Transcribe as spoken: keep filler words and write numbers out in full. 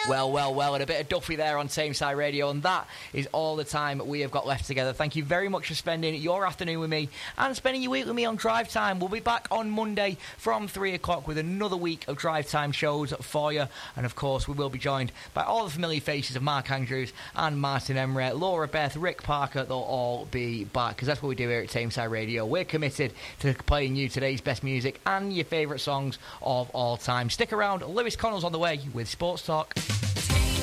Well, well, well, and a bit of Duffy there on Tameside Radio, and that is all the time we have got left together. Thank you very much for spending your afternoon with me and spending your week with me on Drive Time. We'll be back on Monday from three o'clock with another week of Drive Time shows for you, and of course we will be joined by all the familiar faces of Mark Andrews and Martin Emery, Laura Beth, Rick Parker. They'll all be back, because that's what we do here at Tameside Radio. We're committed to playing you today's best music and your favourite songs of all time. Stick around, Lewis Connell's on the way with Sports Talk.